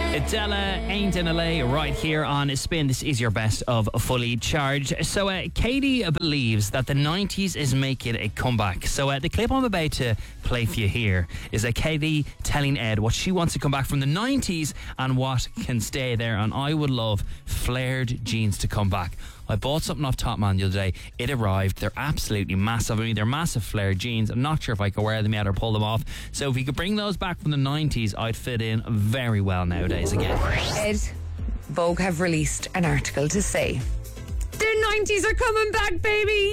Adela, Ain't in LA, right here on Spin. This is your best of Fully Charged. So, Katie believes that the 90s is making a comeback. So, the clip I'm about to play for you here is Katie telling Ed what she wants to come back from the 90s and what can stay there. And I would love flared jeans to come back. I bought something off Top Man the other day. It arrived. They're absolutely massive. I mean, they're massive flared jeans. I'm not sure if I could wear them yet or pull them off. So if you could bring those back from the 90s, I'd fit in very well nowadays again. Ed, Vogue have released an article to say the 90s are coming back, baby.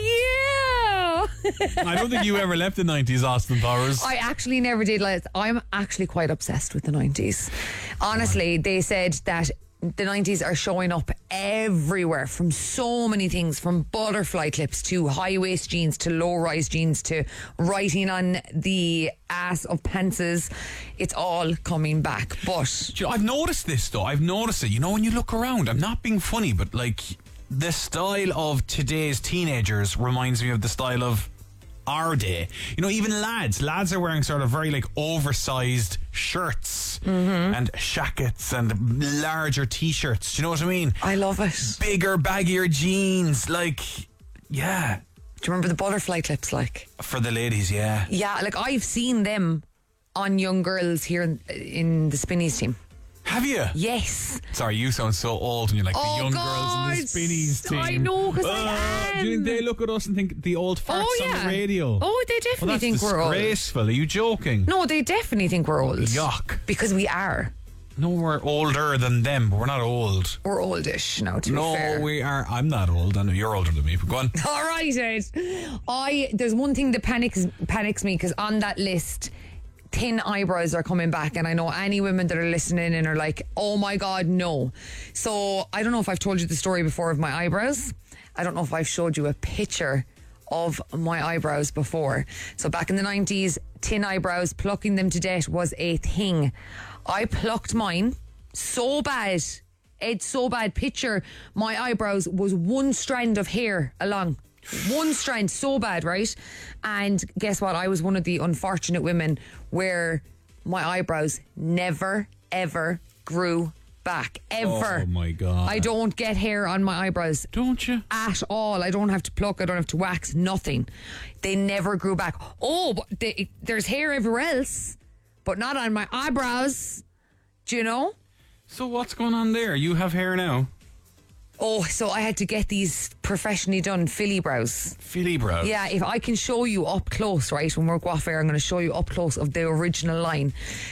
Yeah. I don't think you ever left the 90s, Austin Powers. I actually never did. I'm actually quite obsessed with the 90s. Honestly, they said that the 90s are showing up everywhere, from so many things, from butterfly clips to high-waist jeans to low-rise jeans to writing on the ass of pantses. It's all coming back. But I've noticed this, though. I've noticed it. You know, when you look around, I'm not being funny, but like the style of today's teenagers reminds me of the style of our day. You know, even lads are wearing sort of very like oversized shirts and shackets and larger t-shirts. Do you know what I mean? I love it. Bigger, baggier jeans. Like, yeah. Do you remember the butterfly clips? Like, for the ladies, yeah. Yeah, like I've seen them on young girls here in the Spinnies team. Have you? Yes. Sorry, you sound so old and you're like the young girls in the Spinnies team. I know, because I am. Do you think they look at us and think the old farts on the radio? Oh, they definitely think we're old. That's disgraceful. Are you joking? No, they definitely think we're old. Yuck. Because we are. No, we're older than them, but we're not old. We're oldish now, to be fair. No, we are. I'm not old. I know you're older than me, but go on. All right, Ed. There's one thing that panics me, because on that list, thin eyebrows are coming back, and I know any women that are listening and are like, oh my God, no. So I don't know if I've told you the story before of my eyebrows. I don't know if I've showed you a picture of my eyebrows before. So back in the 90s, thin eyebrows, plucking them to death was a thing. I plucked mine so bad. Ed, so bad. Picture my eyebrows was one strand of hair along. One strand, so bad, right? And guess what? I was one of the unfortunate women where my eyebrows never, ever grew back. Ever. Oh my God. I don't get hair on my eyebrows. Don't you? At all. I don't have to pluck. I don't have to wax. Nothing. They never grew back. Oh, but there's hair everywhere else, but not on my eyebrows. Do you know? So what's going on there? You have hair now? Oh, so I had to get these professionally done Philly brows. Philly brows? Yeah, if I can show you up close, right, when we're Guafair, I'm going to show you up close of the original line.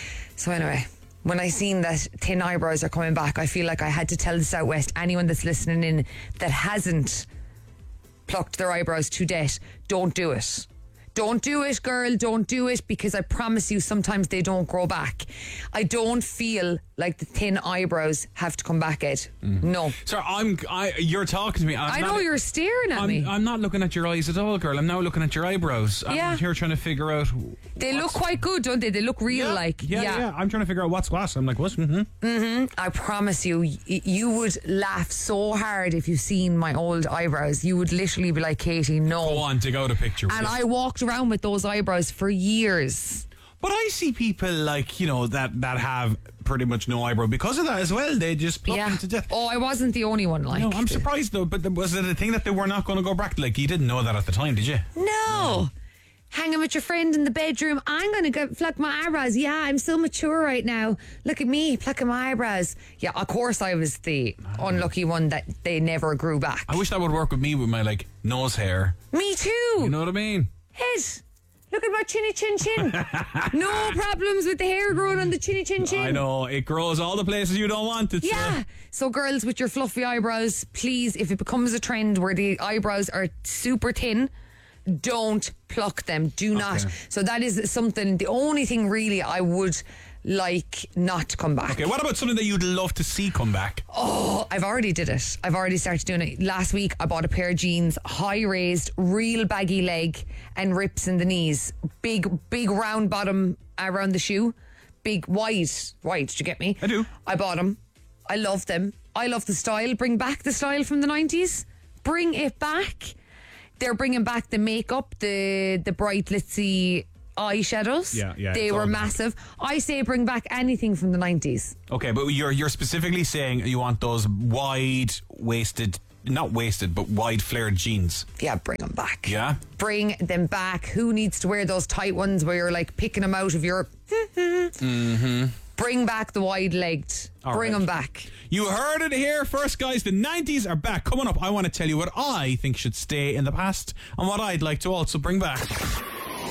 So anyway, when I seen that thin eyebrows are coming back, I feel like I had to tell the Southwest, anyone that's listening in that hasn't plucked their eyebrows to death, don't do it. Don't do it, girl, don't do it, because I promise you sometimes they don't grow back. I don't feel like the thin eyebrows have to come back, Ed. No. Sorry, you're talking to me. I know you're staring at me. I'm not looking at your eyes at all, girl. I'm now looking at your eyebrows. I'm here trying to figure out. They look quite good, don't they? They look real like. Yeah. I'm trying to figure out what's what. I'm like, what? I promise you, you would laugh so hard if you seen my old eyebrows. You would literally be like, Katie, no. Go on, dig out a picture. And I walked around with those eyebrows for years. But I see people like, you know, that have pretty much no eyebrow because of that as well. They just pluck them to death. Oh, I wasn't the only one. Like, no, I'm surprised though. But was it a thing that they were not going to go back? Like, you didn't know that at the time, did you? No. Hanging with your friend in the bedroom. I'm going to go pluck my eyebrows. Yeah, I'm so mature right now. Look at me plucking my eyebrows. Yeah, of course I was the unlucky one that they never grew back. I wish that would work with me with my like nose hair. Me too. You know what I mean? Head. Look at my chinny chin chin. No problems with the hair growing on the chinny chin chin. I know, it grows all the places you don't want it. Yeah. So girls with your fluffy eyebrows, please, if it becomes a trend where the eyebrows are super thin, don't pluck them. Do not. So that is something, the only thing really I would like not to come back. Okay, what about something that you'd love to see come back? Oh, I've already did it. I've already started doing it. Last week I bought a pair of jeans, high raised, real baggy leg and rips in the knees. Big round bottom around the shoe. Big wide. Did you get me? I do. I bought them. I love them. I love the style. Bring back the style from the 90s. Bring it back. They're bringing back the makeup, the bright glitzy eyeshadows. Yeah, They it's were all- massive. I say bring back anything from the 90s. Okay, but you're specifically saying you want those wide waisted, not waisted, but wide flared jeans. Yeah, bring them back. Yeah? Bring them back. Who needs to wear those tight ones where you're like picking them out of your... Bring back the wide-legged. All Bring right. them back. You heard it here first, guys. The 90s are back. Coming up, I want to tell you what I think should stay in the past and what I'd like to also bring back.